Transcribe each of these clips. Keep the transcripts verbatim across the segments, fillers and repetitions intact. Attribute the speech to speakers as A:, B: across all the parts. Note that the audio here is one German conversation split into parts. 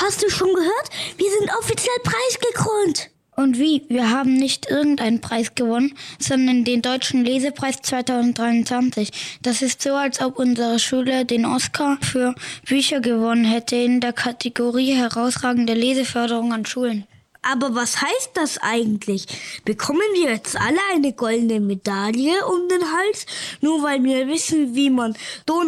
A: Hast du schon gehört? Wir sind offiziell preisgekrönt.
B: Und wie? Wir haben nicht irgendeinen Preis gewonnen, sondern den Deutschen Lesepreis zwanzig dreiundzwanzig. Das ist so, als ob unsere Schule den Oscar für Bücher gewonnen hätte in der Kategorie herausragende Leseförderung an Schulen.
A: Aber was heißt das eigentlich? Bekommen wir jetzt alle eine goldene Medaille um den Hals, nur weil wir wissen, wie man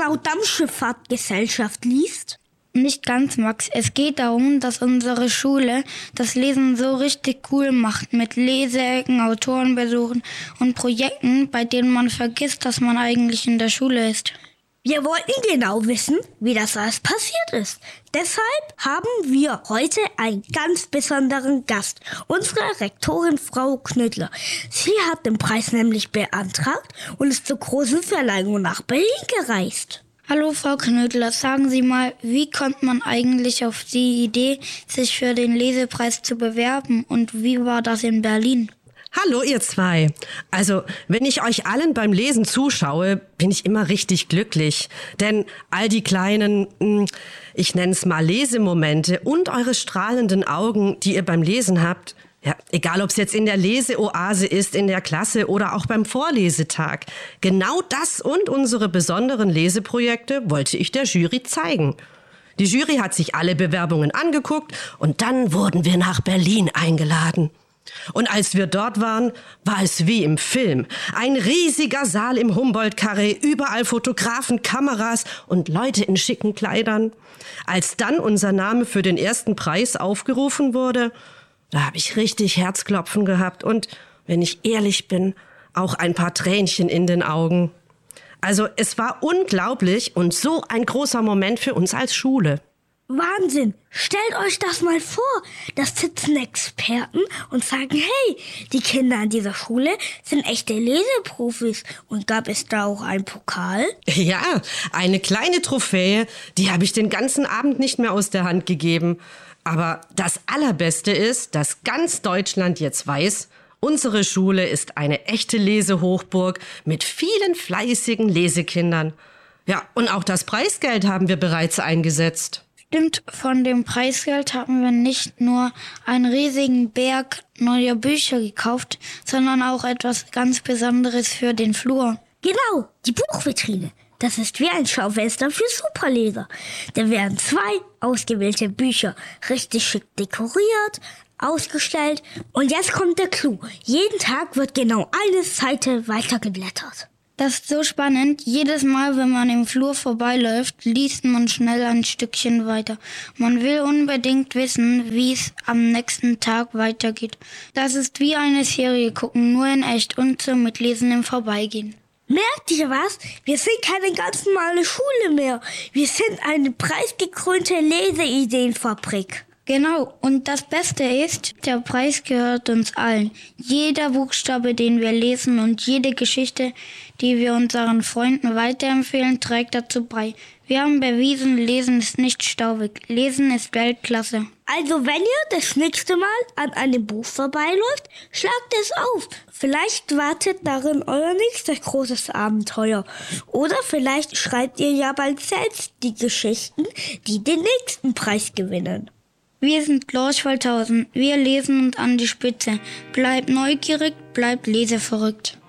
A: Donaudampfschifffahrtgesellschaft liest?
B: Nicht ganz, Max. Es geht darum, dass unsere Schule das Lesen so richtig cool macht mit Leseecken, Autorenbesuchen und Projekten, bei denen man vergisst, dass man eigentlich in der Schule ist.
A: Wir wollten genau wissen, wie das alles passiert ist. Deshalb haben wir heute einen ganz besonderen Gast, unsere Rektorin Frau Knödler. Sie hat den Preis nämlich beantragt und ist zur großen Verleihung nach Berlin gereist.
B: Hallo Frau Knödler, sagen Sie mal, wie kommt man eigentlich auf die Idee, sich für den Lesepreis zu bewerben und wie war das in Berlin?
C: Hallo ihr zwei. Also, wenn ich euch allen beim Lesen zuschaue, bin ich immer richtig glücklich. Denn all die kleinen, ich nenne es mal Lesemomente und eure strahlenden Augen, die ihr beim Lesen habt, ja, egal ob es jetzt in der Leseoase ist, in der Klasse oder auch beim Vorlesetag. Genau das und unsere besonderen Leseprojekte wollte ich der Jury zeigen. Die Jury hat sich alle Bewerbungen angeguckt und dann wurden wir nach Berlin eingeladen. Und als wir dort waren, war es wie im Film. Ein riesiger Saal im Humboldt-Karree, überall Fotografen, Kameras und Leute in schicken Kleidern. Als dann unser Name für den ersten Preis aufgerufen wurde, da habe ich richtig Herzklopfen gehabt und, wenn ich ehrlich bin, auch ein paar Tränchen in den Augen. Also es war unglaublich und so ein großer Moment für uns als Schule.
A: Wahnsinn! Stellt euch das mal vor. Da sitzen Experten und sagen, hey, die Kinder an dieser Schule sind echte Leseprofis. Und gab es da auch einen Pokal?
C: Ja, eine kleine Trophäe, die habe ich den ganzen Abend nicht mehr aus der Hand gegeben. Aber das Allerbeste ist, dass ganz Deutschland jetzt weiß, unsere Schule ist eine echte Lesehochburg mit vielen fleißigen Lesekindern. Ja, und auch das Preisgeld haben wir bereits eingesetzt.
B: Stimmt, von dem Preisgeld haben wir nicht nur einen riesigen Berg neuer Bücher gekauft, sondern auch etwas ganz Besonderes für den Flur.
A: Genau, die Buchvitrine. Das ist wie ein Schaufenster für Superleser. Da werden zwei ausgewählte Bücher richtig schick dekoriert, ausgestellt. Und jetzt kommt der Clou. Jeden Tag wird genau eine Seite weitergeblättert.
B: Das ist so spannend. Jedes Mal, wenn man im Flur vorbeiläuft, liest man schnell ein Stückchen weiter. Man will unbedingt wissen, wie es am nächsten Tag weitergeht. Das ist wie eine Serie gucken, nur in echt und so mit Lesen im Vorbeigehen.
A: Merkt ihr was? Wir sind keine ganz normale Schule mehr. Wir sind eine preisgekrönte Leseideenfabrik.
B: Genau, und das Beste ist, der Preis gehört uns allen. Jeder Buchstabe, den wir lesen und jede Geschichte, die wir unseren Freunden weiterempfehlen, trägt dazu bei. Wir haben bewiesen, Lesen ist nicht staubig. Lesen ist Weltklasse.
A: Also wenn ihr das nächste Mal an einem Buch vorbeiläuft, schlagt es auf. Vielleicht wartet darin euer nächstes großes Abenteuer. Oder vielleicht schreibt ihr ja bald selbst die Geschichten, die den nächsten Preis gewinnen.
B: Wir sind Lorch Waldhausen. Wir lesen uns an die Spitze. Bleibt neugierig, bleibt leseverrückt.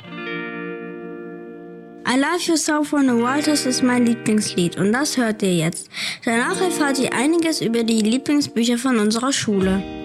D: I Love Yourself von The Walters ist mein Lieblingslied und das hört ihr jetzt. Danach erfahrt ihr einiges über die Lieblingsbücher von unserer Schule.